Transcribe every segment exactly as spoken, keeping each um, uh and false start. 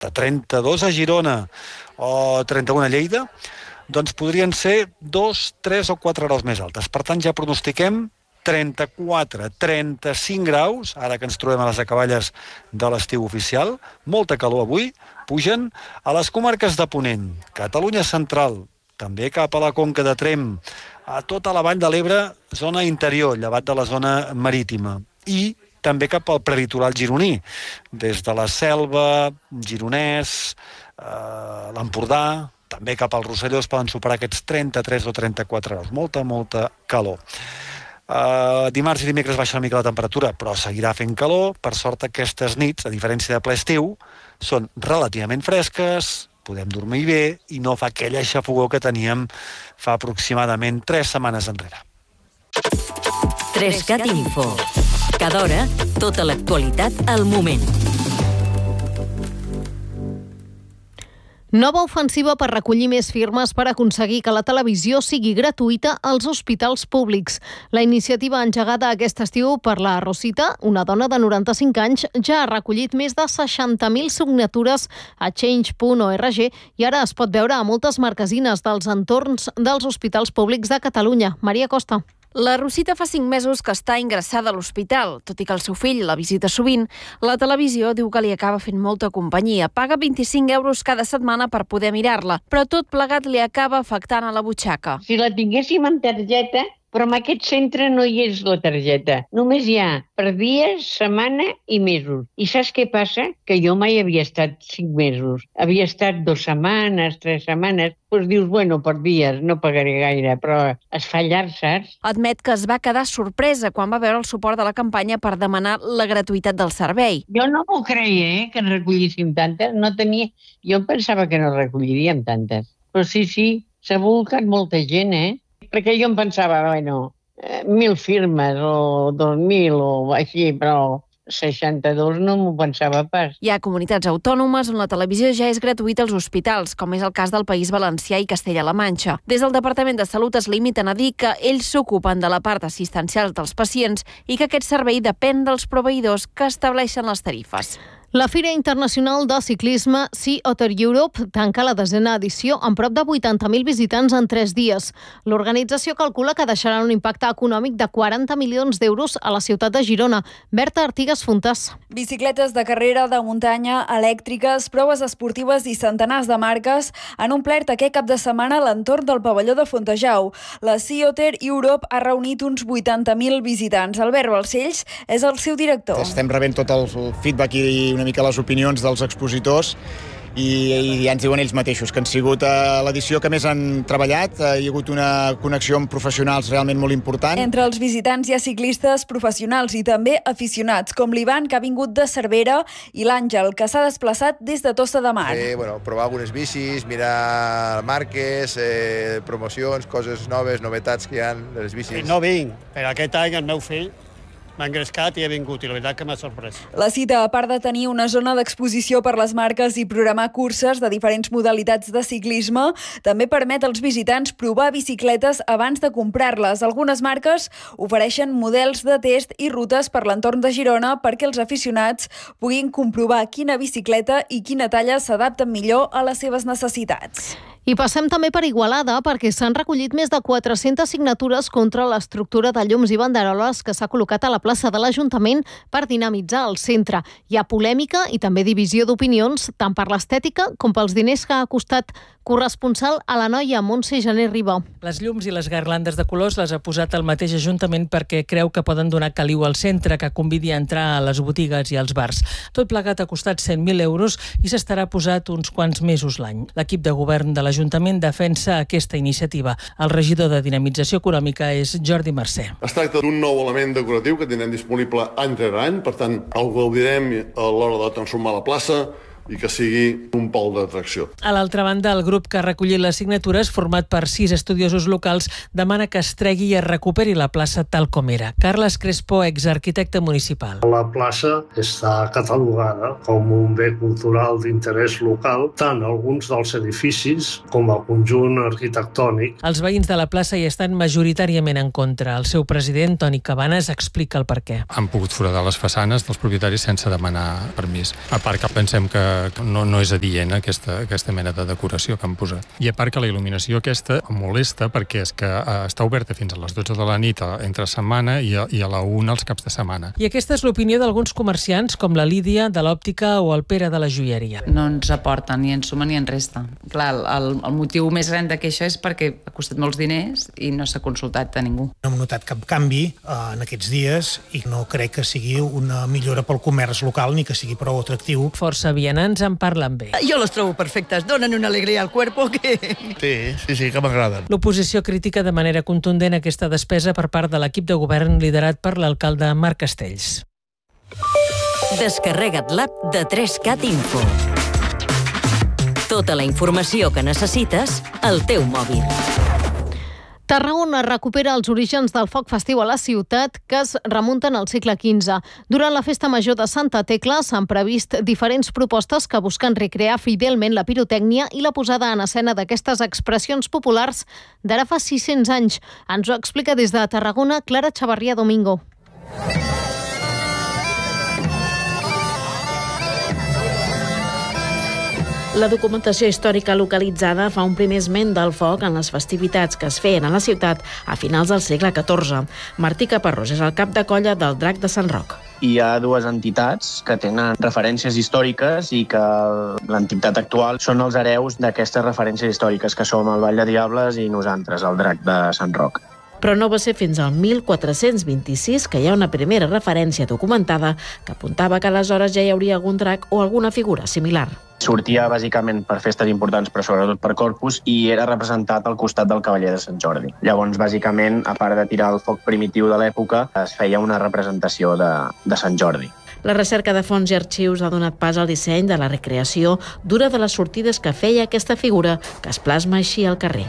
de trenta-dos a Girona o trenta-un a Lleida, doncs podrien ser dos, tres o quatre graus més altes. Per tant, ja pronostiquem trenta-quatre, trenta-cinc graus, ara que ens trobem a les acaballes de l'estiu oficial, molta calor avui, pugen a les comarques de Ponent, Catalunya central, també cap a la Conca de Tremp, a tota la Vall de l'Ebre, zona interior, llevat de la zona marítima, i també cap al prelitoral gironí, des de la Selva, Gironès, eh, l'Empordà, també cap al Rosselló es poden superar aquests trenta-tres o trenta-quatre graus. Molta, molta calor. Uh, dimarts i dimecres baixa una mica la temperatura, però seguirà fent calor. Per sort, aquestes nits, a diferència de ple estiu, són relativament fresques, podem dormir bé i no fa aquella xafogor que teníem fa aproximadament tres setmanes enrere. Trescat Info. Cada hora, tota l'actualitat al moment. Nova ofensiva per recollir més firmes per aconseguir que la televisió sigui gratuïta als hospitals públics. La iniciativa engegada aquest estiu per la Rosita, una dona de noranta-cinc anys, ja ha recollit més de seixanta mil signatures a change punt org i ara es pot veure a moltes marquesines dels entorns dels hospitals públics de Catalunya. Maria Costa. La Rosita fa cinc mesos que està ingressada a l'hospital. Tot i que el seu fill la visita sovint, la televisió diu que li acaba fent molta companyia. Paga vint-i-cinc euros cada setmana per poder mirar-la, però tot plegat li acaba afectant a la butxaca. Si la tinguéssim en targeta, però en aquest centre no hi és la targeta. Només hi ha per dies, setmana i mesos. I saps què passa? Que jo mai havia estat cinc mesos. Havia estat dues setmanes, tres setmanes. Doncs dius, bueno, per dies, no pagaré gaire, però es fa llarg, saps? Admet que es va quedar sorpresa quan va veure el suport de la campanya per demanar la gratuïtat del servei. Jo no m'ho creia, eh, que en recollíssim tantes. No tenia... Jo pensava que no recolliríem tantes. Però sí, sí, s'ha volcat molta gent, eh? Perquè jo em pensava, bueno, eh, mil firmes o dos mil o així, però seixanta-dos no m'ho pensava pas. Hi ha comunitats autònomes on la televisió ja és gratuïta als hospitals, com és el cas del País Valencià i Castella-La Manxa. Des del Departament de Salut es limiten a dir que ells s'ocupen de la part assistencial dels pacients i que aquest servei depèn dels proveïdors que estableixen les tarifes. La Fira Internacional de Ciclisme Sea Otter Europe tanca la desena edició amb prop de vuitanta mil visitants en tres dies. L'organització calcula que deixarà un impacte econòmic de quaranta milions d'euros a la ciutat de Girona. Berta Artigas Fontàs. Bicicletes de carrera, de muntanya, elèctriques, proves esportives i centenars de marques han omplert aquest cap de setmana a l'entorn del pavelló de Fontejau. La Sea Otter Europe ha reunit uns vuitanta mil visitants. Albert Balcells és el seu director. Estem rebent tot el feedback i una mica les opinions dels expositors i, i ja ens diuen ells mateixos que han sigut uh, l'edició que més han treballat. Uh, hi ha hagut una connexió amb professionals realment molt important. Entre els visitants hi ha ciclistes professionals i també aficionats, com l'Ivan, que ha vingut de Cervera, i l'Àngel, que s'ha desplaçat des de Tossa de Mar. Eh, bueno, provar algunes bicis, mirar marques, eh, promocions, coses noves, novetats que hi ha de les bicis. No vinc, però aquest any el meu fill m'ha engrescat i he vingut, i la veritat que m'ha sorprès. La cita, a part de tenir una zona d'exposició per les marques i programar curses de diferents modalitats de ciclisme, també permet als visitants provar bicicletes abans de comprar-les. Algunes marques ofereixen models de test i rutes per l'entorn de Girona perquè els aficionats puguin comprovar quina bicicleta i quina talla s'adapten millor a les seves necessitats. I passem també per Igualada, perquè s'han recollit més de quatre-centes signatures contra l'estructura de llums i banderoles que s'ha col·locat a la plaça de l'Ajuntament per dinamitzar el centre. Hi ha polèmica i també divisió d'opinions, tant per l'estètica com pels diners que ha costat. Corresponsal a la Noia, Montse Janer Ribó. Les llums i les garlandes de colors les ha posat el mateix Ajuntament perquè creu que poden donar caliu al centre, que convidi a entrar a les botigues i als bars. Tot plegat ha costat cent mil euros i s'estarà posat uns quants mesos l'any. L'equip de govern de l'Ajuntament defensa aquesta iniciativa. El regidor de Dinamització Econòmica és Jordi Mercè. Es tracta d'un nou element decoratiu que tindrem disponible any rere any, per tant el gaudirem a l'hora de transformar la plaça i que sigui un pol d'atracció. A l'altra banda, el grup que ha recollit les signatures, format per sis estudiosos locals, demana que es tregui i es recuperi la plaça tal com era. Carles Crespo, exarquitecte municipal. La plaça està catalogada com un bé cultural d'interès local, tant alguns dels edificis com el conjunt arquitectònic. Els veïns de la plaça hi estan majoritàriament en contra. El seu president, Toni Cabanes, explica el perquè. Han pogut foradar les façanes dels propietaris sense demanar permís. A part que pensem que no, no és adient aquesta, aquesta mena de decoració que han posat. I a part que la il·luminació aquesta molesta perquè és que està oberta fins a les dotze de la nit entre setmana i a, i a la una els caps de setmana. I aquesta és l'opinió d'alguns comerciants com la Lídia de l'òptica o el Pere de la joieria. No ens aporta ni en suma ni en resta. Clar, el, el motiu més gran de queixa és perquè ha costat molts diners i no s'ha consultat a ningú. No hem notat cap canvi eh, en aquests dies i no crec que sigui una millora pel comerç local ni que sigui prou atractiu. Força vianants en parlen bé. Jo les trobo perfectes, donen una alegria al cuerpo que... Sí, sí, sí, que m'agraden. L'oposició critica de manera contundent aquesta despesa per part de l'equip de govern liderat per l'alcalde Marc Castells. Descarrega't l'app de tres cat Info. Tota la informació que necessites al teu mòbil. Tarragona recupera els orígens del foc festiu a la ciutat que es remunten al segle quinze. Durant la festa major de Santa Tecla s'han previst diferents propostes que busquen recrear fidelment la pirotècnia i la posada en escena d'aquestes expressions populars d'ara fa sis-cents anys. Ens ho explica des de Tarragona Clara Chavarría Domingo. La documentació històrica localitzada fa un primer esment del foc en les festivitats que es feien a la ciutat a finals del segle catorze. Martí Caparrós és el cap de colla del Drac de Sant Roc. Hi ha dues entitats que tenen referències històriques i que l'entitat actual són els hereus d'aquestes referències històriques, que som el Vall de Diables i nosaltres, el Drac de Sant Roc. Però no va ser fins al mil quatre-cents vint-i-sis que hi ha una primera referència documentada que apuntava que aleshores ja hi hauria algun drac o alguna figura similar. Sortia bàsicament per festes importants, però sobretot per Corpus, i era representat al costat del cavaller de Sant Jordi. Llavors, bàsicament, a part de tirar el foc primitiu de l'època, es feia una representació de, de Sant Jordi. La recerca de fonts i arxius ha donat pas al disseny de la recreació d'una de les sortides que feia aquesta figura, que es plasma així al carrer.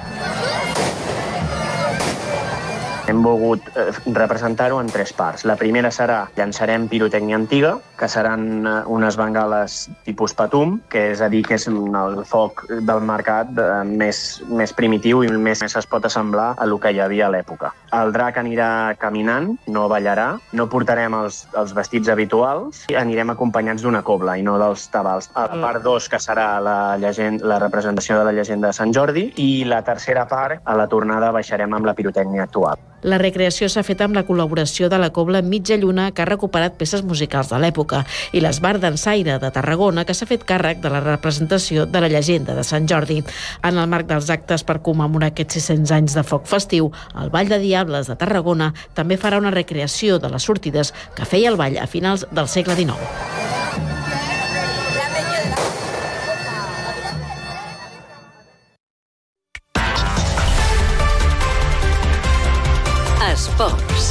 Hem volgut eh, representar-ho en tres parts. La primera serà llançarem pirotècnia antiga, que seran eh, unes bengales tipus patum, que és a dir, que és el foc del mercat eh, més, més primitiu i més, més es pot assemblar a el que hi havia a l'època. El drac anirà caminant, no ballarà, no portarem els, els vestits habituals i anirem acompanyats d'una cobla i no dels tabals. A la part dos, que serà la, llegenda, la representació de la llegenda de Sant Jordi, i la tercera part, a la tornada, baixarem amb la pirotècnia actual. La recreació s'ha fet amb la col·laboració de la Cobla Mitja Lluna, que ha recuperat peces musicals de l'època, i l'Esbar d'Ensaire de Tarragona, que s'ha fet càrrec de la representació de la llegenda de Sant Jordi. En el marc dels actes per commemorar aquests sis-cents anys de foc festiu, el Vall de Diables de Tarragona també farà una recreació de les sortides que feia el ball a finals del segle dinou. Esports.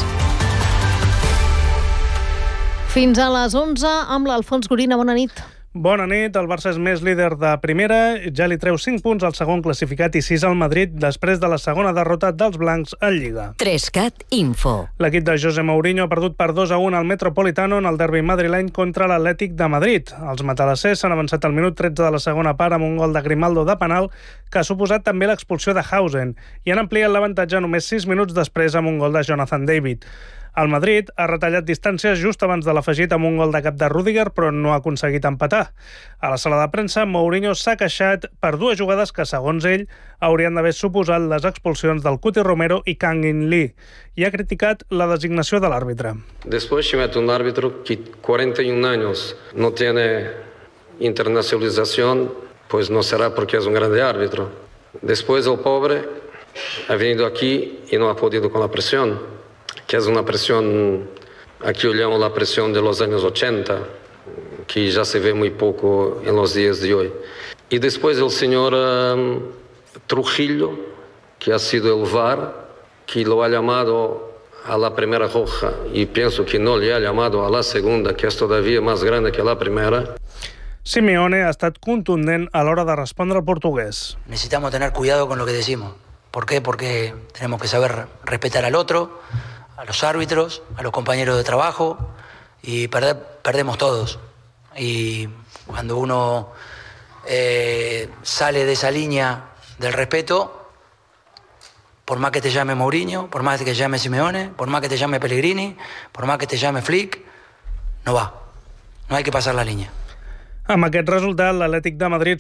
Fins a les onze amb l'Alfons Gorina. Bona nit. Bona nit. El Barça és més líder de primera. Ja li treu cinc punts al segon classificat i sis al Madrid després de la segona derrota dels blancs en Lliga. tres cat Info. L'equip de José Mourinho ha perdut per dos a un al Metropolitano en el derbi madrileny contra l'Atlètic de Madrid. Els matalassers s'han avançat al minut tretze de la segona part amb un gol de Grimaldo de penal que ha suposat també l'expulsió de Hausen i han ampliat l'avantatge només sis minuts després amb un gol de Jonathan David. El Madrid ha retallat distàncies just abans de l'afegit amb un gol de cap de Rüdiger, però no ha aconseguit empatar. A la sala de premsa, Mourinho s'ha queixat per dues jugades que, segons ell, haurien d'haver suposat les expulsions del Cuti Romero i Kang In Lee, i ha criticat la designació de l'àrbitre. Después se mete un árbitro que cuarenta y un años no tiene internacionalización, pues no será porque es un grande árbitro. Después el pobre ha venido aquí y no ha podido con la presión. Que es una presión, aquí olhamos la presión de los años ochenta, que ya se ve muy poco en los días de hoy. Y después el señor um, Trujillo, que ha sido el V A R, que lo ha llamado a la primera roja y pienso que no le ha llamado a la segunda, que es todavía más grande que la primera. Simeone ha estat contundent a l'hora de respondre al portugués. Necesitamos tener cuidado con lo que decimos. ¿Por qué? Porque tenemos que saber respetar al otro, a los árbitros, a los compañeros de trabajo, y perder, perdemos todos. Y cuando uno eh, sale de esa línea del respeto, por más que te llame Mourinho, por más que te llame Simeone, por más que te llame Pellegrini, por más que te llame Flick, no va. No hay que pasar la línea. Amb aquest resultat, l'Atlètic de Madrid